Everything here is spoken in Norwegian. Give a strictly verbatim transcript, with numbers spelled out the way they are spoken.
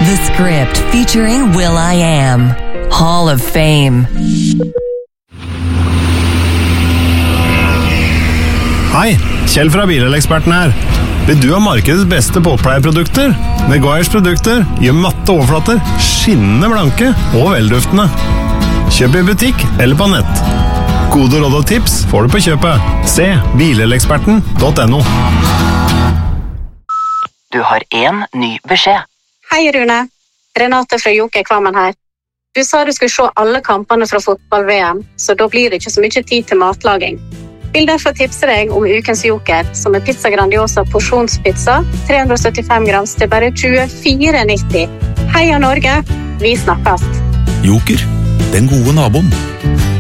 The Script featuring will.i.am. Hall of Fame. Hei, Kjell fra Bileleksperten her. Vil du ha markedets beste påpleieprodukter? Meguiars produkter gjør matte overflater skinnende blanke og velduftende. Kjøp i butikk eller på nett. Gode råd og tips får du på kjøpet. Se bileleksperten punktum no. Du har en ny beskjed. Hei Rune, Renate fra Joker Kvammen her. Du sa du skulle se alle kampene fra fotball-V M, så da blir det ikke så mye tid til matlaging. Vil derfor tipse deg om ukens Joker, som er pizza grandiosa porsjonspizza, tre hundre og syttifem grams til bare tjuefire nitti. Heia Norge, vi snakkes! Joker, den gode naboen.